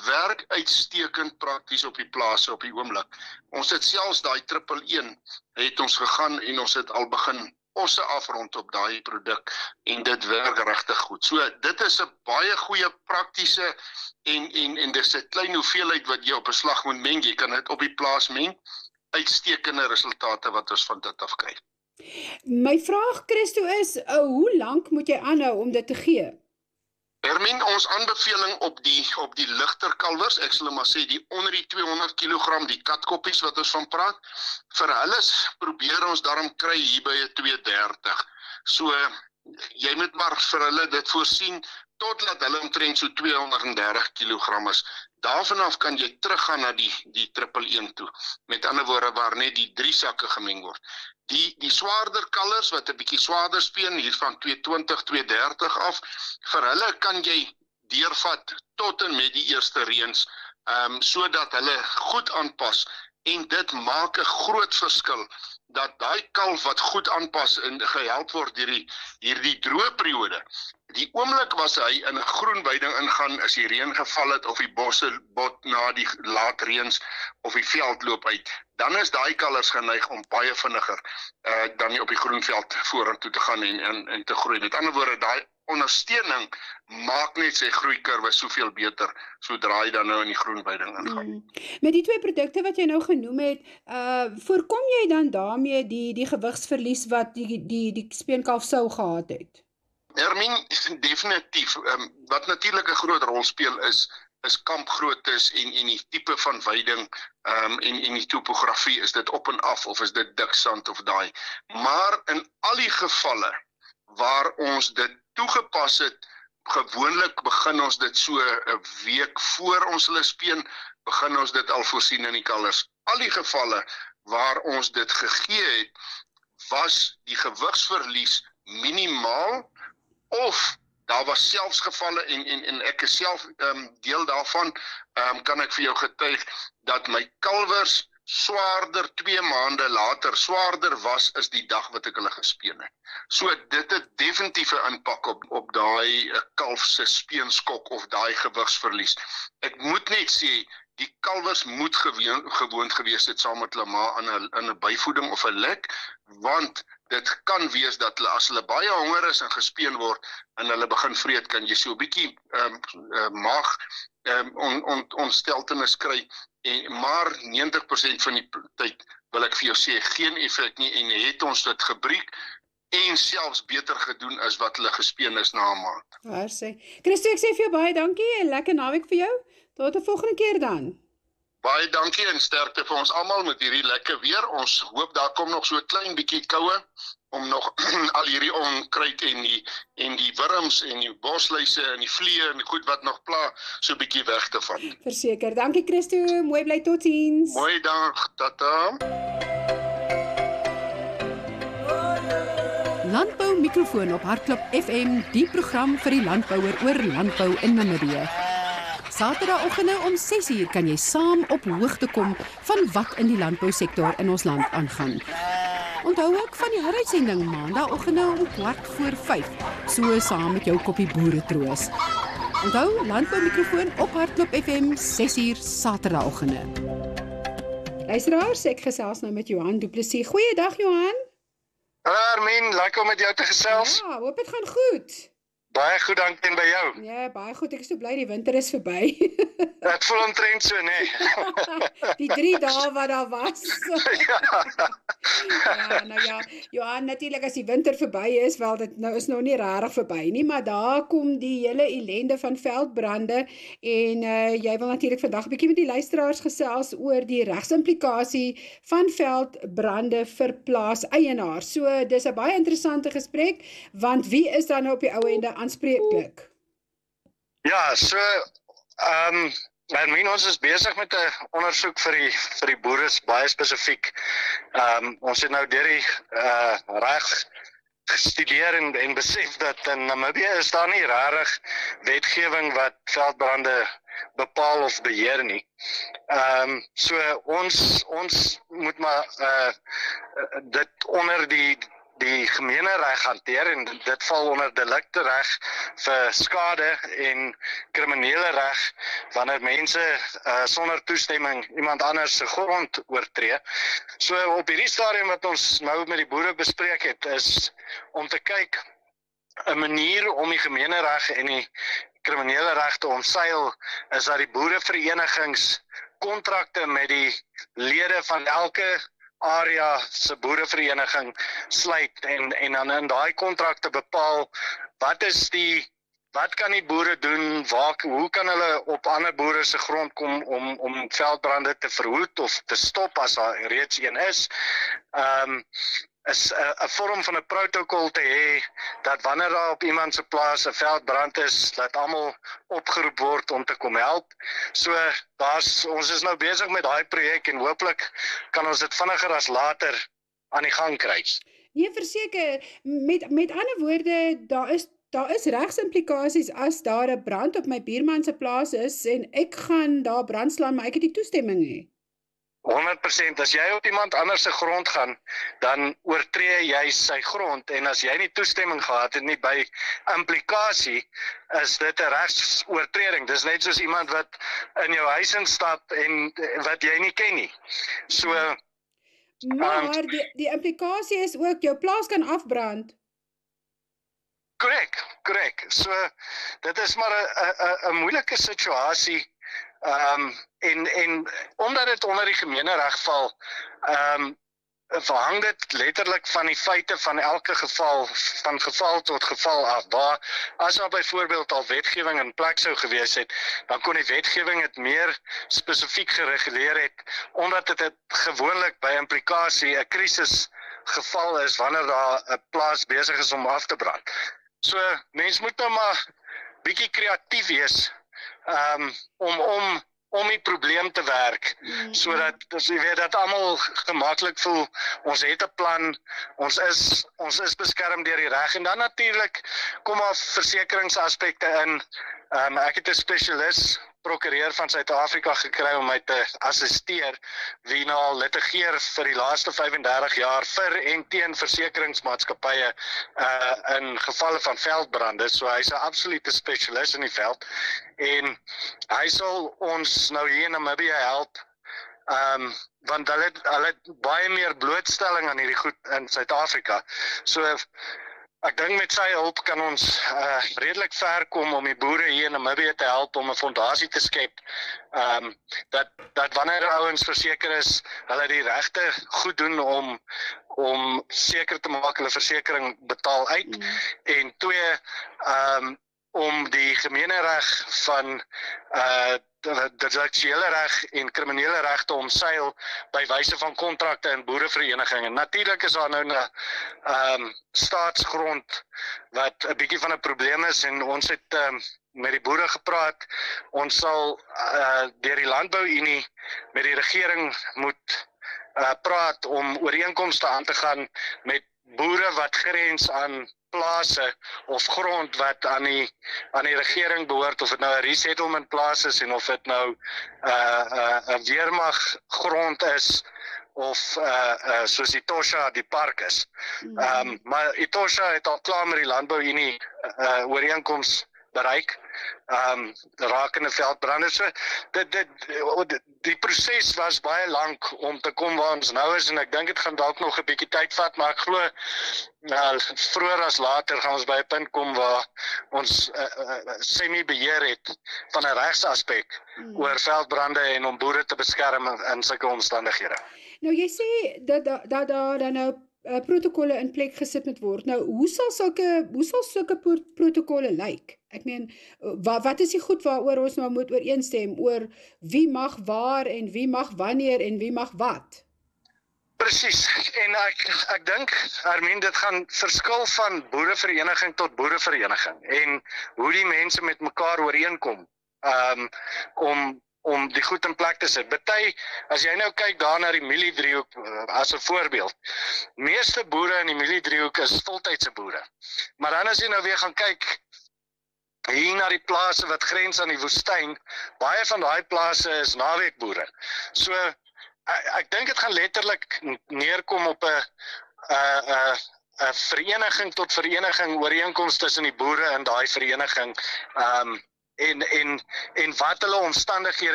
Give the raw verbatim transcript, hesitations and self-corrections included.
werk uitstekend prakties op die plaas op die oomblik. Ons het selfs daai triple een, het ons gegaan en ons het al begin osse afrond op daai produk en dit werk regtig goed. So dit is 'n baie goeie praktiese en en en dis 'n klein hoeveelheid wat jy op 'n slag moet meng. Jy kan dit op die plaas meng. Uitstekende resultate wat ons van dit af kry. My vraag, Christo, is uh, hoe lank moet jy aanhou om dit te gee? Hermien, ons aanbeveling op die op die ligter kalwers, ek sal maar sê die onder die tweehonderd kilogram, die katkoppies wat ons van praat, vir hulle probeer ons daarom kry hier by 'n twee dertig. So jy moet maar vir hulle dit voorsien totdat hulle omtrent so tweehonderd dertig kilogram is. Daarvan af kan jy teruggaan na die die triple een toe. Met ander woorde waar net die drie sakke gemeng word. Die die swaarder kalvers wat 'n bietjie swaarder speen hier van twee twintig twee dertig af, vir hulle kan jy deurvat tot en met die eerste reëns, ehm um, sodat hulle goed aanpas en dit maak 'n groot verskil dat daai kalf wat goed aanpas en gehelp word deur die hierdie droë periode. Die oomblik was hy in 'n groen weiding ingaan as die reën geval het of die bosse bot na die laat reëns of die veld loop uit, dan is daai kalvers geneig om baie vinniger uh, dan nie op die groenveld vorentoe te gaan en, en, en te groei. Met ander woorde, daai ondersteuning maak net sy groeikurwe soveel beter sodra hy dan nou in die groenweiding ingaan. Mm. Met die twee produkte wat jy nou genoem het, uh, voorkom jy dan daarmee die die gewigsverlies wat die die die speenkalf sou gehad het? Hermien, definitief. Um, wat natuurlik 'n groot rol speel is is kampgroottes en en die tipe van weiding um, en en die topografie, is dit op en af of is dit diksand of daai. Maar in al die gevalle waar ons dit toegepas het, gewoonlik begin ons dit so 'n week voor ons hulle speen, begin ons dit al voorsien in die kalvers. Al die gevalle waar ons dit gegee het, was die gewigsverlies minimaal, of daar was selfs gevalle en en en ek is self um, deel daarvan, um, kan ek vir jou getuig dat my kalvers swaarder twee maande later swaarder was as die dag wat ek hulle gespeen het. So dit het definitief 'n impak op op daai kalf se speenskok of daai gewigsverlies. Ek moet net sê die kalvers moet geween, gewoond gewees het saam met hulle ma in 'n in 'n byvoeding of 'n lek, want dit kan wees dat hulle as hulle baie honger is en gespeen word en hulle begin vreet, kan jy so 'n bietjie um, uh, maag um, on, on, ontsteltenis kry, en, maar negentig persent van die tyd wil ek vir jou sê geen effek nie, en het ons dit gebruik en selfs beter gedoen as wat hulle gespeen is na 'n maand. Waar sê. Christo, ek sê vir jou baie dankie en lekker naweek vir jou. Tot 'n volgende keer dan. Baie dankie en sterkte vir ons almal met hierdie lekker weer. Ons hoop daar kom nog so 'n klein bietjie koue om nog al hierdie onkruid en die en die wurms en die bosluise en die vliee en goed wat nog pla so 'n bietjie weg te vat. Verseker. Dankie Christo. Mooi bly, totsiens. Mooi dag. Tata. Landbou mikrofoon op Hartklop F M, die program vir die landbouer oor landbou in Namibië. Saterdagoggende om ses uur kan jy saam op hoogte kom van wat in die landbousektor in ons land aangaan. Onthou ook van die heruitsending maandagooggende om kwart voor vyf, so saam met jou koppie boere troos. Onthou, landbou mikrofoon op Hartklop F M, ses uur Saterdagoggende. Luisteraars, ek gesels nou met Johan Du Plessis. Goeiedag Johan. Hallo Hermien, lekker om met jou te gesels. Ja, hoop dit gaan goed. Baie goed, dankie, en by jou? Ja, baie goed, ek is so bly die winter is verby. Dit voel omtrent so, nee. Die drie dae wat daar was. Ja. Ja, nou ja, Johan, natuurlik as die winter verby is, wel dit nou is nou nie regtig verby nie, maar daar kom die hele ellende van veldbrande en uh, jy wil natuurlik vandag 'n bietjie met die luisteraars gesels oor die regsimplikasie van veldbrande vir plaaseienaars. So dis 'n baie interessante gesprek, want wie is dan nou op die ou ende aanspreeklik? Ja, so ehm um, Hermien, ons is besig met 'n ondersoek vir die vir die boere baie spesifiek. Ehm um, ons het nou deur die uh, reg gestudeer en, en besef dat in Namibië is daar nie regtig wetgewing wat veldbrande bepaal of beheer nie. Ehm um, so ons ons moet maar uh, dit onder die die gemeenereg hanteer en dit val onder delikte reg vir skade en kriminele reg wanneer mense uh, sonder toestemming iemand anders se grond oortree. So op hierdie stadium wat ons nou met die boere bespreek het, is om te kyk 'n manier om die gemeenereg en die kriminele reg te omseil is dat die boereverenigings kontrakte met die lede van elke area se boerevereniging sluit en en dan in daai kontrakte bepaal wat is die wat kan die boere doen, waar, hoe kan hulle op ander boere se grond kom om om veldbrande te verhoed of te stop as daar reeds een is. Ehm um, is 'n vorm van 'n protokol te hê dat wanneer daar op iemand se plaas 'n veldbrand is, dat almal opgeroep word om te kom help. So daar's ons is nou besig met daai projek en hooplik kan ons dit vinniger as later aan die gang kry. Nee, verseker, met met ander woorde, daar is daar is regsimplikasies as daar 'n brand op my buurman se plaas is en ek gaan daar brand slaan, maar ek het nie toestemming nie. honderd persent as jy op iemand anders se grond gaan, dan oortree jy sy grond en as jy nie toestemming gehad het nie by implikasie, is dit 'n regsoortreding. Dis net soos iemand wat in jou huis instap en wat jy nie ken nie. So Maar um, die die implikasie is ook jou plaas kan afbrand. Korrek, korrek. So dit is maar 'n 'n 'n moeilike situasie. Ehm um, en en omdat dit onder die gemeenereg val, ehm um, verhang dit letterlik van die feite van elke geval, van geval tot geval af. Waar as daar byvoorbeeld al wetgewing in plek sou gewees het, dan kon die wetgewing dit meer spesifiek gereguleer het, omdat dit gewoonlik by implikasie 'n krisis geval is wanneer daar 'n plaas besig is om af te brand. So mens moet nou maar bietjie kreatief wees um, om om om die probleem te werk, mm-hmm. sodat as jy weet dat almal gemaklik voel, ons het 'n plan, ons is ons is beskerm deur die reg en dan natuurlik kom daar versekeringsaspekte in. Um, ek het 'n spesialis prokureur van Suid-Afrika gekry om my te assisteer wie nou al litigeer vir die laaste vyf en dertig jaar vir en teen versekeringsmaatskappye uh, in gevalle van veldbrande. So hy's 'n absolute spesialis in die veld en hy sal ons nou hier in Namibië help um, want hulle het, hulle het baie meer blootstelling aan hierdie goed in Suid-Afrika. So ek dink met sy hulp kan ons uh, redelik ver kom om die boere hier in Namibië te help om 'n fondasie te skep. Um, dat, dat wanneer ouens verseker is, hulle die regte goed doen om om seker te maak hulle versekering betaal uit. Mm. En twee, um, om die gemeenereg van uh, die seksuele reg en kriminele reg te omseil by wyse van kontrakte en boereverenigings. Natuurlik is daar nou 'n um, staatsgrond wat 'n bietjie van 'n probleem is en ons het um, met die boere gepraat. Ons sal uh, deur die Landbouunie met die regering moet uh, praat om ooreenkomste aan te gaan met boere wat grens aan plase of grond wat aan die aan die regering behoort, of dit nou 'n resettlement plaas is en of dit nou 'n uh, uh, 'n weermag grond is of uh, uh, soos Etosha die park is. Mm-hmm. Um, maar Etosha het al klaar met die Landbouunie uh, ooreenkoms bereik, um, rakende veldbrande. So, dit, dit, dit, die proses was baie lank om te kom waar ons nou is en ek dink dit gaan dalk nog 'n bietjie tyd vat, maar ek glo nou, vroeër as later gaan ons by 'n punt kom waar ons uh, uh, semi-beheer het van 'n regsaspek hmm. oor veldbrande en om boere te beskerm in sulke omstandighede. Nou jy sê dat daar da, da, da nou uh, protokolle in plek gesit moet word. Nou hoe sal sulke hoe sal sulke protokolle lyk? Ek meen, wat, wat is die goed waaroor ons nou moet ooreenstem oor wie mag waar en wie mag wanneer en wie mag wat? Presies, en ek ek dink Armin, dit gaan verskil van boerevereniging tot boerevereniging en hoe die mense met mekaar ooreenkom um, om om die goed in plek te sit. Party, as jy nou kyk daar na die mieliedriehoek as 'n voorbeeld, meeste boere in die mieliedriehoek is voltydse boere. Maar dan as jy nou weer gaan kyk hier na die plase wat grens aan die woestyn, baie van daai plase is naweekboere. So ek, ek dink dit gaan letterlik neerkom op 'n 'n 'n vereniging tot vereniging ooreenkoms tussen die boere in daai vereniging, ehm um, en en en wat hulle omstandighede